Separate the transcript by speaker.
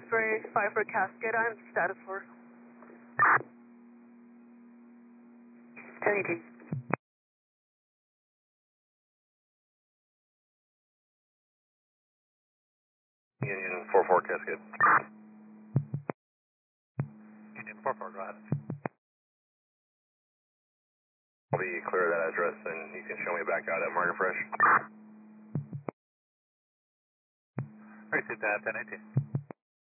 Speaker 1: X-ray 5 for Cascade, I'm status for. 1018.
Speaker 2: Union 44 Cascade.
Speaker 3: Union 44, go ahead.
Speaker 2: I'll be clear of that address and you can show me back out at Market Fresh.
Speaker 3: Received that, 1018.